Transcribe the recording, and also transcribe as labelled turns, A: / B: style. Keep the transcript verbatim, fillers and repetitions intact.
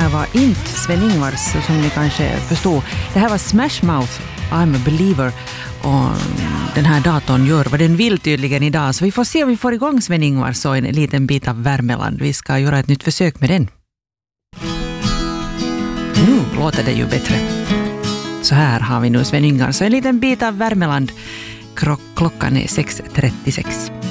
A: här var inte Sven-Ingvars som ni kanske förstod. Det här var Smash Mouth, I'm a Believer. Och den här datorn gör vad den vill tydligen idag. Så vi får se om vi får igång Sven-Ingvars och en liten bit av Värmeland. Vi ska göra ett nytt försök med den. Nu låter det ju bättre. Så här har vi nu Sven-Ingvars och en liten bit av Värmeland. Klockan är sex trettiosex.